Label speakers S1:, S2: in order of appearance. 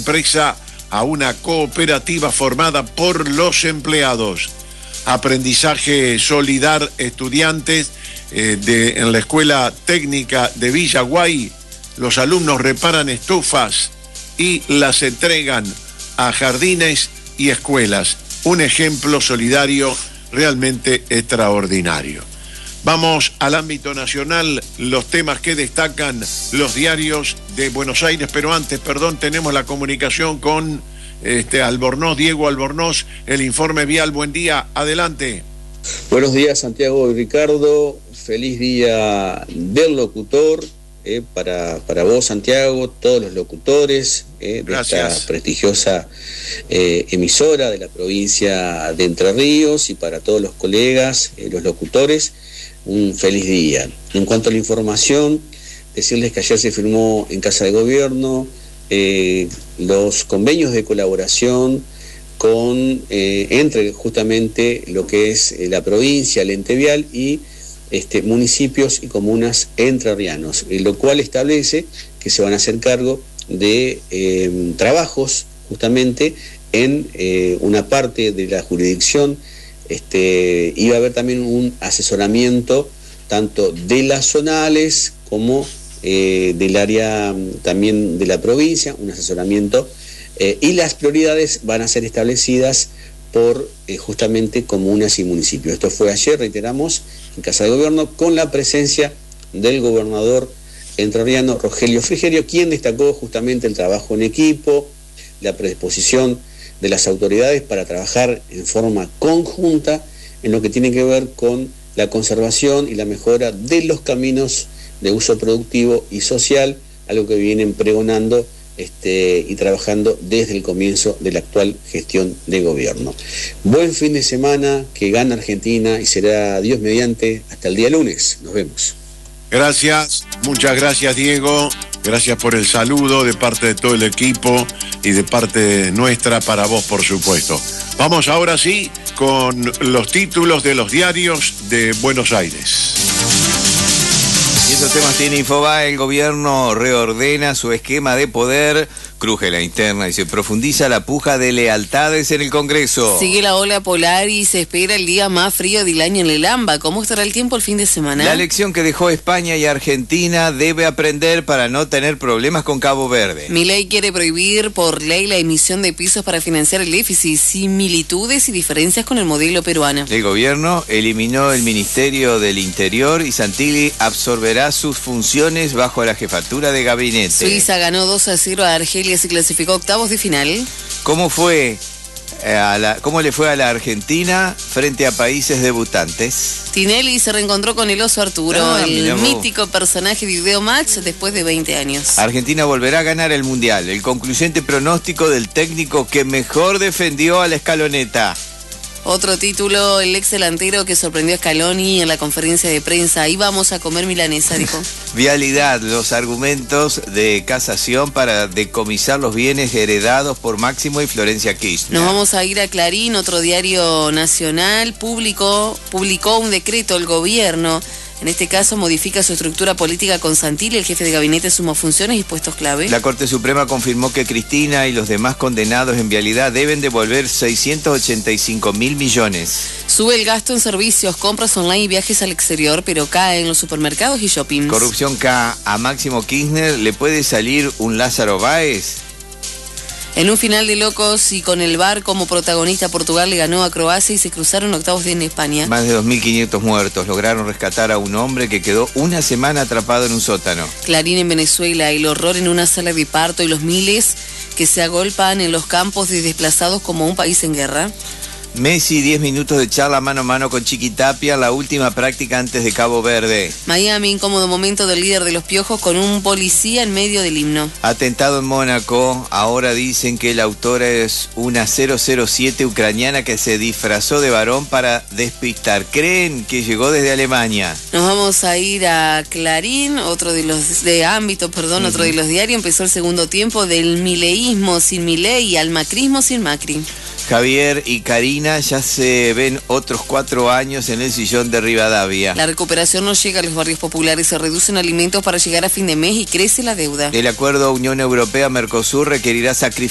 S1: empresa a una cooperativa formada por los empleados. Aprendizaje Solidar estudiantes en la Escuela Técnica de Villaguay. Los alumnos reparan estufas y las entregan a jardines y escuelas. Un ejemplo solidario realmente extraordinario. Vamos al ámbito nacional, los temas que destacan los diarios de Buenos Aires, pero antes, tenemos la comunicación con Albornoz, Diego Albornoz, el informe vial. Buen día, adelante.
S2: Buenos días, Santiago y Ricardo. Feliz día del locutor para vos, Santiago, todos los locutores de esta prestigiosa emisora de la provincia de Entre Ríos, y para todos los colegas, los locutores, un feliz día. En cuanto a la información, decirles que ayer se firmó en Casa de Gobierno los convenios de colaboración entre justamente lo que es la provincia, el ente vial, y municipios y comunas entrerrianos, lo cual establece que se van a hacer cargo de trabajos justamente en una parte de la jurisdicción. Iba a haber también un asesoramiento tanto de las zonales como del área también de la provincia, un asesoramiento, y las prioridades van a ser establecidas por justamente comunas y municipios. Esto fue ayer, reiteramos, en Casa de Gobierno, con la presencia del gobernador entrerriano Rogelio Frigerio, quien destacó justamente el trabajo en equipo, la predisposición de las autoridades para trabajar en forma conjunta en lo que tiene que ver con la conservación y la mejora de los caminos de uso productivo y social, algo que vienen pregonando y trabajando desde el comienzo de la actual gestión de gobierno. Buen fin de semana, que gana Argentina, y será Dios mediante hasta el día lunes. Nos vemos.
S1: Gracias, muchas gracias, Diego. Gracias por el saludo de parte de todo el equipo y de parte nuestra para vos, por supuesto. Vamos ahora sí con los títulos de los diarios de Buenos Aires.
S3: Y esos temas tiene Infobae. El gobierno reordena su esquema de poder, cruje la interna y se profundiza la puja de lealtades en el Congreso.
S4: Sigue la ola polar y se espera el día más frío del año en el AMBA. ¿Cómo estará el tiempo el fin de semana?
S3: La lección que dejó España y Argentina debe aprender para no tener problemas con Cabo Verde.
S4: Milei quiere prohibir por ley la emisión de pisos para financiar el déficit, similitudes y diferencias con el modelo peruano.
S3: El gobierno eliminó el Ministerio del Interior y Santilli absorberá sus funciones bajo la jefatura de gabinete.
S4: Suiza ganó 2-0 a Argelia y se clasificó a octavos de final.
S3: ¿Cómo le fue a la Argentina frente a países debutantes?
S4: Tinelli se reencontró con el oso Arturo, el mítico personaje de Video Match después de 20 años.
S3: Argentina volverá a ganar el Mundial. El concluyente pronóstico del técnico que mejor defendió a la escaloneta.
S4: Otro título, el ex delantero que sorprendió a Scaloni en la conferencia de prensa. Ahí vamos a comer milanesa, dijo.
S3: Vialidad, los argumentos de casación para decomisar los bienes heredados por Máximo y Florencia Kirchner.
S4: Nos vamos a ir a Clarín, otro diario nacional. Publicó un decreto el gobierno. En este caso modifica su estructura política con Santilli, el jefe de gabinete sumó funciones y puestos clave.
S3: La Corte Suprema confirmó que Cristina y los demás condenados en vialidad deben devolver 685.000 millones.
S4: Sube el gasto en servicios, compras online y viajes al exterior, pero cae en los supermercados y shoppings.
S3: Corrupción K. A Máximo Kirchner le puede salir un Lázaro Báez.
S4: En un final de locos y con el VAR como protagonista, Portugal le ganó a Croacia y se cruzaron octavos en España.
S3: Más de 2.500 muertos. Lograron rescatar a un hombre que quedó una semana atrapado en un sótano.
S4: Clarín en Venezuela, el horror en una sala de parto y los miles que se agolpan en los campos de desplazados como un país en guerra.
S3: Messi, 10 minutos de charla mano a mano con Chiquitapia, la última práctica antes de Cabo Verde.
S4: Miami, incómodo momento del líder de los Piojos con un policía en medio del himno.
S3: Atentado en Mónaco, ahora dicen que la autora es una 007 ucraniana que se disfrazó de varón para despistar. Creen que llegó desde Alemania.
S4: Nos vamos a ir a Clarín, otro de los diarios. Empezó el segundo tiempo del mileísmo sin Milei y al macrismo sin Macri.
S3: Javier y Karina ya se ven otros 4 años en el sillón de Rivadavia.
S4: La recuperación no llega a los barrios populares, se reducen alimentos para llegar a fin de mes y crece la deuda.
S3: El acuerdo Unión Europea-Mercosur requerirá sacrificios